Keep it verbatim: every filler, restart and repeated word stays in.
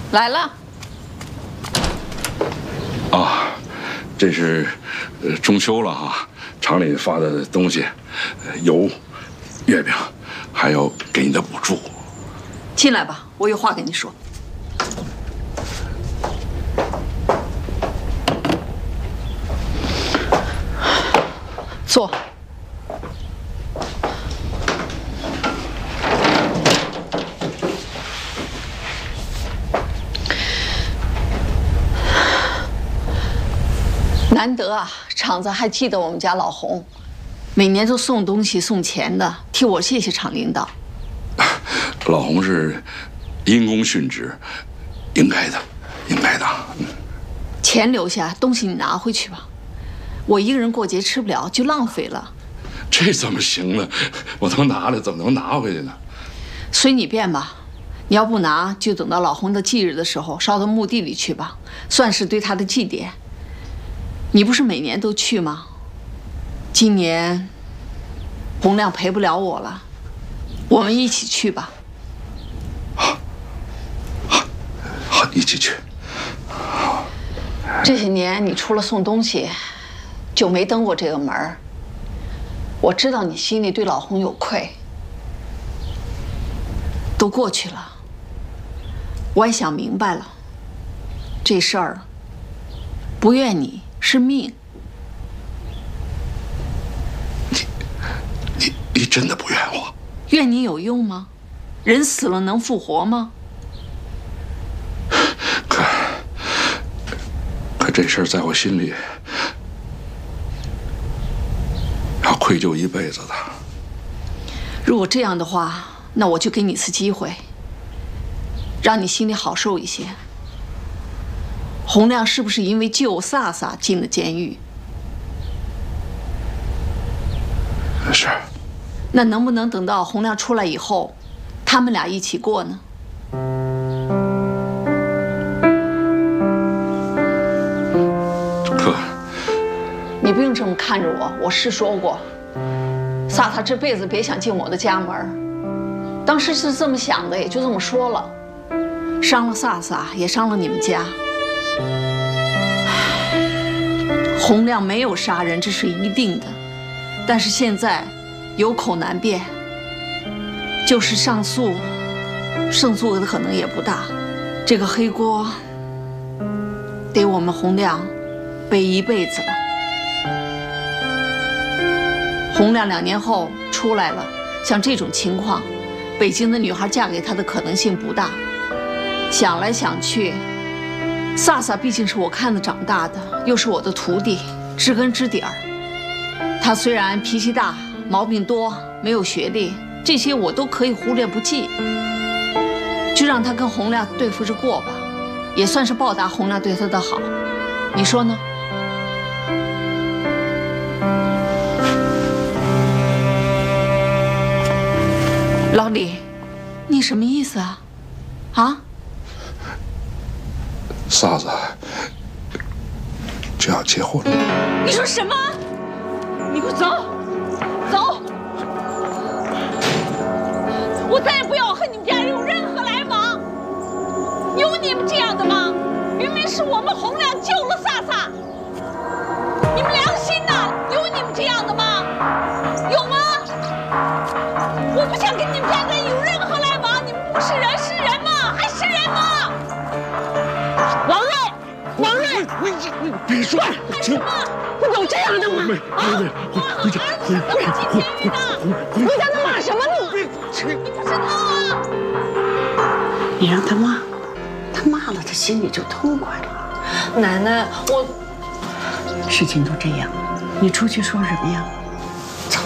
来了。 啊，这是呃中秋了哈，厂里发的东西，油、月饼，还有给你的补助。 进来吧，我有话跟你说。坐。难得啊，厂子还记得我们家老洪，每年都送东西送钱的，替我谢谢厂领导。 老洪是因公殉职，应该的，应该的。 钱留下，东西你拿回去吧。我一个人过节吃不了，就浪费了。 这怎么行呢？我都拿了，怎么能拿回去呢？ 随你便吧。你要不拿，就等到老洪的忌日的时候烧到墓地里去吧，算是对他的祭奠。你不是每年都去吗？今年洪亮陪不了我了，我们一起去吧。 好，好，好，一起去。 这些年你除了送东西，就没登过这个门儿。我知道你心里对老洪有愧，都过去了。我也想明白了，这事儿不怨你。是命。 你，你，你真的不怨我？ 怨你有用吗？人死了能复活吗？ 可，可这事儿在我心里要愧疚一辈子的。 如果这样的话，那我就给你次机会，让你心里好受一些。洪亮是不是因为救飒飒进了监狱？ 是。 那能不能等到洪亮出来以后，他们俩一起过呢？ 可， 你不用这么看着我，我是说过，飒飒这辈子别想进我的家门。当时是这么想的，也就这么说了。伤了飒飒，也伤了你们家。洪亮没有杀人，这是一定的，但是现在有口难辩，就是上诉，胜诉的可能也不大。这个黑锅得我们洪亮背一辈子了。洪亮两年后出来了，像这种情况，北京的女孩嫁给他的可能性不大。想来想去，飒飒毕竟是我看着长大的，又是我的徒弟，知根知底儿。他虽然脾气大，毛病多，没有学历，这些我都可以忽略不计。就让他跟洪亮对付着过吧，也算是报答洪亮对他的好。你说呢？老李，你什么意思啊？啊？ 飒飒就要结婚了。 你说什么？你给我走，走！我再也不要和你们家人有任何来往。有你们这样的吗？明明是我们洪亮救了飒飒，你们良心呢？有你们这样的吗？有吗？我不想跟你们家人有任何来往，你们不是人是人吗？还是人吗？王瑞，王瑞， 你你别说， 什么？有这样的吗？ 没没没，回家回回回回回家能骂什么呢？ 你你不知道啊？ 你让他骂，他骂了，他心里就痛快了。 奶奶，我事情都这样，你出去说什么呀？